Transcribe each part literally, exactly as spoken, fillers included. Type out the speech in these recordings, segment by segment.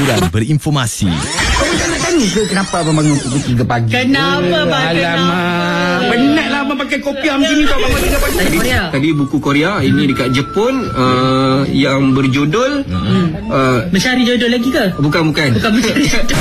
hiburan berinformasi. Kau tak nak tanya ke kenapa abang bangun pukul tiga pagi? Kenapa bang? Alamak, penatlah abang pakai kopiah macam ni kau bangun tiga pagi. Tadi, tadi buku Korea, ini dekat Jepun, uh, yang berjudul hmm. uh, Mencari Jodoh lagi ke? Bukan, bukan. Bukan Mencari Jodoh.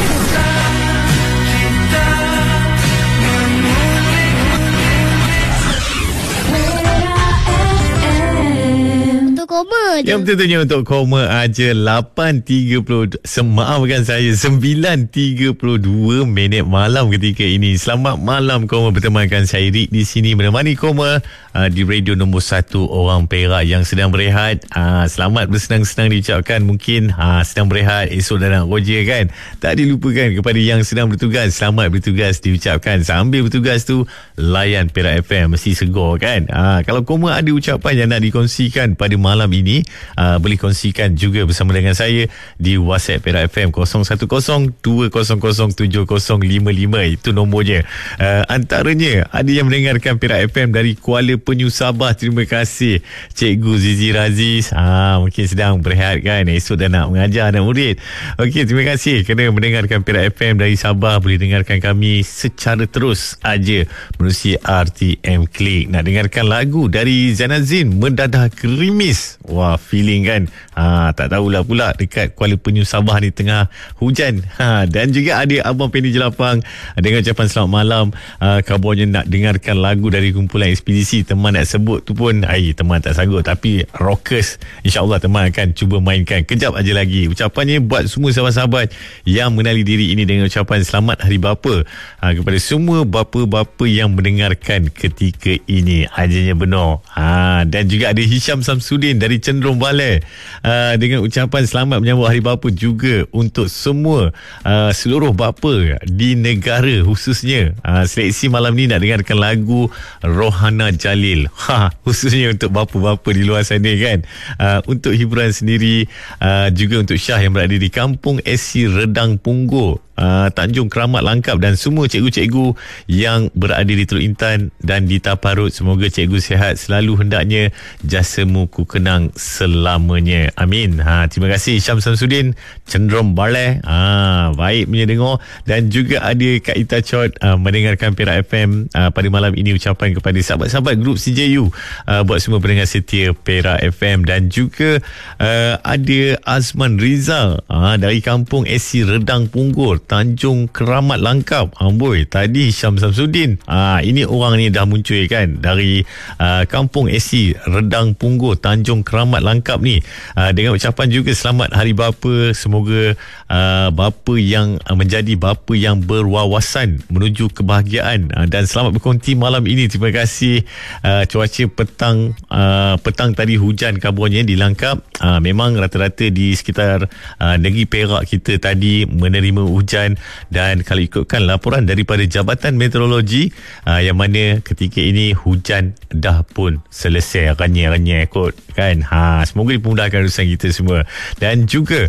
Yang tentunya untuk koma aja lapan tiga puluh, semaafkan saya, sembilan tiga puluh dua minit malam ketika ini. Selamat malam koma, bertemankan saya Rick di sini menemani koma uh, di radio nombor satu orang Perak yang sedang berehat. Uh, selamat bersenang-senang diucapkan, mungkin uh, sedang berehat, esok dah nak kerja kan. Tak dilupakan kepada yang sedang bertugas, selamat bertugas diucapkan. Sambil bertugas tu layan Perak F M, mesti segar kan. Uh, kalau koma ada ucapan yang nak dikongsikan pada malam ini, Uh, boleh kongsikan juga bersama dengan saya di WhatsApp Perak F M kosong satu kosong dua kosong kosong tujuh kosong lima lima. Itu nombornya. Uh, antaranya ada yang mendengarkan Perak F M dari Kuala Penyu, Sabah. Terima kasih Cikgu Zizi Raziz. Ah, mungkin sedang berehat kan, esok dah nak mengajar anak murid. Okey, terima kasih kerana mendengarkan Perak F M dari Sabah. Boleh dengarkan kami secara terus aja menerusi R T M Klik. Nak dengarkan lagu dari Zainazin, Mendadah Gerimis. Wah, feeling kan. Ha, tak tahulah pula dekat Kuala Penyu, Sabah ni tengah hujan. Ha, dan juga ada Abang Penny Jelapang dengan ucapan selamat malam. Ha, kabarnya nak dengarkan lagu dari kumpulan Ekspedisi. Teman nak sebut tu pun, ay, teman tak sanggup. Tapi Rockers, insyaAllah teman akan cuba mainkan kejap aja lagi. Ucapannya buat semua sahabat-sahabat yang mengenali diri ini dengan ucapan selamat Hari Bapa. Ha, kepada semua bapa-bapa yang mendengarkan ketika ini. Ajanya benar. Ha, dan juga ada Hisham Samsudin dari Cenderung Balai uh, dengan ucapan selamat menyambut Hari Bapa juga untuk semua uh, seluruh bapa di negara khususnya. Uh, seleksi malam ni nak dengarkan lagu Rohana Jalil, ha, khususnya untuk bapa-bapa di luar sana kan. Uh, untuk hiburan sendiri, uh, juga untuk Syah yang berada di Kampung Esi Redang Punggol, Uh, Tanjung Keramat Langkap, dan semua cikgu-cikgu yang berada di Teluk Intan dan di Taparut. Semoga cikgu sihat selalu, hendaknya jasamu ku kenang selamanya. Amin. Ha, terima kasih Syam Samsudin, Cenderung Balai. Ha, baik punya dengar. Dan juga ada Kak Ita Chot uh, mendengarkan Perak F M uh, pada malam ini. Ucapan kepada sahabat-sahabat grup C J U, uh, buat semua pendengar setia Perak F M. Dan juga uh, ada Azman Rizal uh, dari Kampung Esi Redang Punggol, Tanjung Keramat Langkap. Amboi, tadi Syam Samsudin. Ah, ini orang ni dah muncul kan dari uh, Kampung Esi Redang Punggol, Tanjung Keramat Langkap ni. Uh, dengan ucapan juga selamat Hari Bapa. Semoga uh, bapa yang uh, menjadi bapa yang berwawasan menuju kebahagiaan. Uh, dan selamat berkongsi malam ini. Terima kasih. Uh, cuaca petang uh, petang tadi hujan kabarnya di Langkap. Uh, memang rata-rata di sekitar uh, negeri Perak kita tadi menerima hujan. Dan kalau ikutkan laporan daripada Jabatan Meteorologi, uh, yang mana ketika ini hujan dah pun selesai, renyah-renyah kot kan. Ha, semoga dipermudahkan urusan kita semua. Dan juga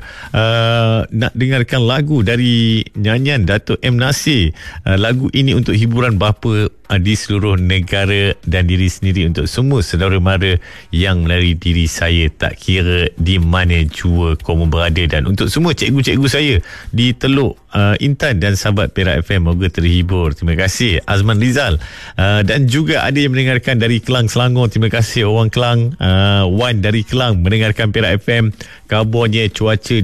uh, nak dengarkan lagu dari nyanyian Datuk M. Nasir. Uh, lagu ini untuk hiburan bapa uh, di seluruh negara dan diri sendiri untuk semua saudara mara yang melalui diri saya, tak kira di mana jua kamu berada. Dan untuk semua cikgu-cikgu saya di Teluk uh, Intan dan sahabat Perak F M, moga terhibur. Terima kasih Azman Rizal. Uh, dan juga ada yang mendengarkan dari Kelang, Selangor. Terima kasih orang Kelang. uh, Wan dari Kelang mendengarkan Perak F M. Kabarnya cuaca